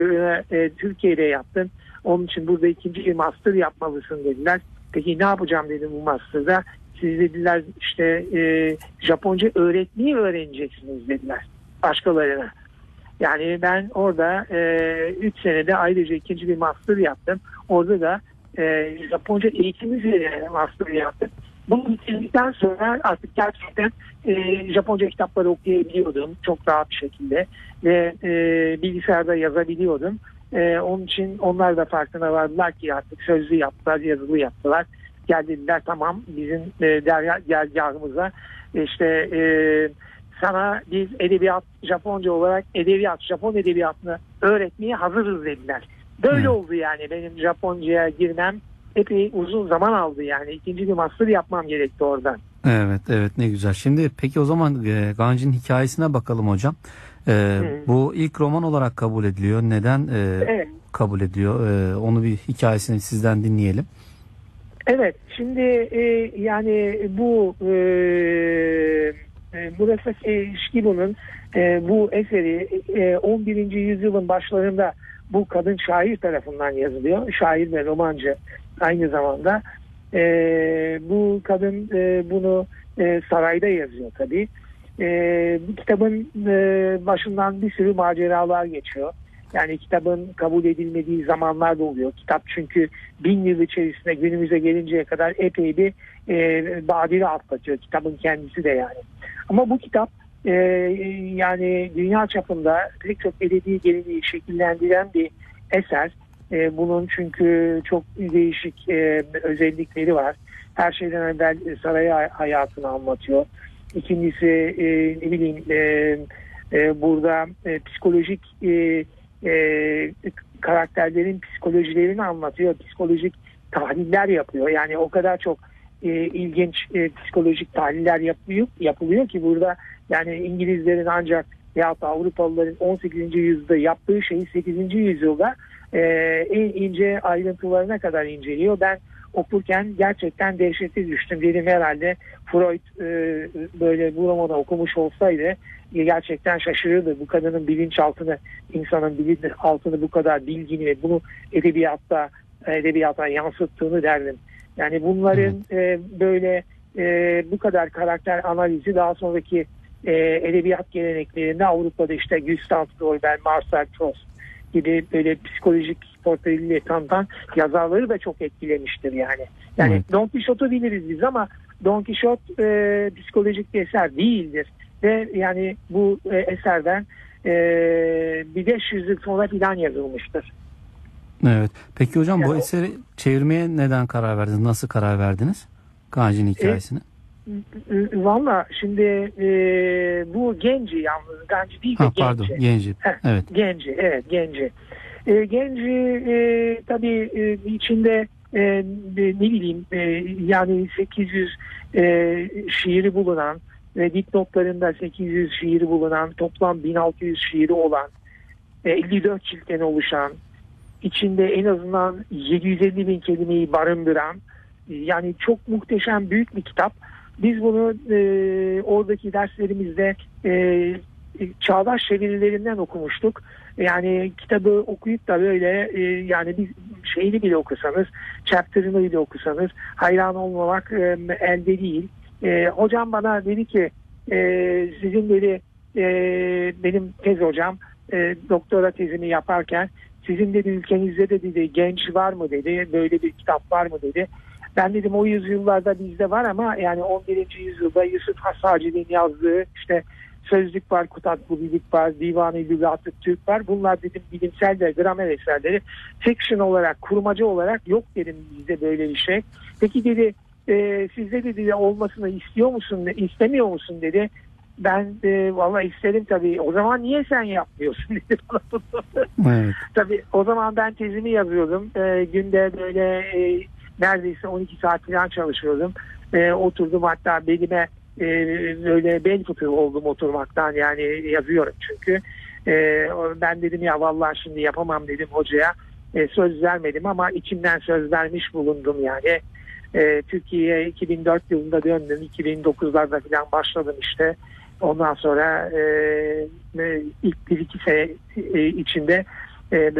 Türkiye'de yaptın. Onun için burada ikinci bir master yapmalısın dediler. Peki ne yapacağım dedim bu master'da. Siz dediler işte Japonca öğretmeyi öğreneceksiniz dediler başkalarına. Yani ben orada 3 senede ayrıca ikinci bir master yaptım. Orada da Japonca eğitim üzerine master yaptım. Bunu bitirdikten sonra artık gerçekten Japonca kitapları okuyabiliyordum çok rahat bir şekilde ve bilgisayarda yazabiliyordum. Onun için onlar da farkına vardılar ki artık sözlü yaptılar, yazılı yaptılar. Geldiler tamam bizim dergahımıza işte sana biz edebiyat Japonca olarak Japon edebiyatını öğretmeye hazırız dediler. Böyle oldu yani benim Japonca'ya girmem epey uzun zaman aldı yani. İkinci bir master yapmam gerekti oradan. Evet ne güzel. Şimdi peki o zaman Ganji'nin hikayesine bakalım hocam. Bu ilk roman olarak kabul ediliyor. Neden kabul ediyor? Onu bir hikayesini sizden dinleyelim. Evet şimdi yani bu Murasaki Shikibu'nun bu eseri 11. yüzyılın başlarında bu kadın şair tarafından yazılıyor. Şair ve romancı aynı zamanda. Bu kadın bunu sarayda yazıyor tabii. Bu kitabın başından bir sürü maceralar geçiyor. Yani kitabın kabul edilmediği zamanlar da oluyor. Kitap çünkü 1000 yıl içerisinde günümüze gelinceye kadar epey bir badire atlatıyor. Kitabın kendisi de yani. Ama bu kitap yani dünya çapında pek çok edebi geleneği şekillendiren bir eser. Bunun çünkü çok değişik özellikleri var. Her şeyden evvel saray hayatını anlatıyor. İkincisi ne bileyim burada psikolojik karakterlerin psikolojilerini anlatıyor. Psikolojik tahliller yapıyor. Yani o kadar çok ilginç psikolojik tahliller yapılıyor ki burada yani İngilizlerin ancak veyahut da Avrupalıların 18. yüzyılda yaptığı şeyi 8. yüzyılda en ince ayrıntılarına kadar inceliyor. Ben okurken gerçekten dehşete düştüm. Dedim herhalde Freud böyle bu romanı okumuş olsaydı gerçekten şaşırırdı. Bu kadının bilinçaltını, insanın bilinçaltını bu kadar bilgini ve bunu edebiyata yansıttığını derdim. Yani bunların böyle bu kadar karakter analizi daha sonraki edebiyat geleneklerinde Avrupa'da işte Gustav Flaubert, Marcel Proust gibi böyle psikolojik portreliyle tanıtan yazarları da çok etkilemiştir yani. Yani Don Quixote'u biliriz biz ama Don Quixote psikolojik bir eser değildir. Ve yani bu eserden bir 500 yıl sonra filan yazılmıştır. Evet. Peki hocam bu eseri çevirmeye neden karar verdiniz? Nasıl karar verdiniz? Ganji'nin hikayesini. Valla şimdi bu Genji yalnız. Ganji değil de Genji. Pardon Genji. Evet. Genji. Evet Genji. Genji tabii içinde ne bileyim yani 800 şiiri bulunan ve dipnotlarında 800 şiiri bulunan toplam 1600 şiiri olan 54 ciltten oluşan içinde en azından 750 bin kelimeyi barındıran yani çok muhteşem büyük bir kitap. Biz bunu oradaki derslerimizde çağdaş çevirilerinden okumuştuk. Yani kitabı okuyup da böyle yani bir şeyini bile okusanız, chapter'ını bile okusanız hayran olmamak elde değil. Hocam bana dedi ki sizin dedi benim tez hocam doktora tezimi yaparken sizin dedi ülkenizde de dedi genç var mı dedi, böyle bir kitap var mı dedi. Ben dedim o yüzyıllarda bizde var ama yani 11. yüzyılda Yusuf Hassaci'nin yazdığı işte sözlük var, Kutatbulilik var, Divan-ı Lügat-ı Türk var. Bunlar dedim bilimsel ve gramer eserleri. Fiction olarak, kurmaca olarak yok dedim bizde böyle bir şey. Peki dedi sizde dedi olmasını istiyor musun, istemiyor musun dedi. Ben vallahi isterim tabii. O zaman niye sen yapmıyorsun dedi bana. Evet. Tabii o zaman ben tezimi yazıyordum. Günde böyle neredeyse 12 saat falan çalışıyordum. Oturdum hatta belime böyle bel fıtığı oldum oturmaktan yani yazıyorum çünkü. Ben dedim ya vallahi şimdi yapamam dedim hocaya. Söz vermedim ama içimden söz vermiş bulundum yani. Türkiye'ye 2004 yılında döndüm. 2009'larda falan başladım işte. Ondan sonra ilk 1-2 sene içinde e,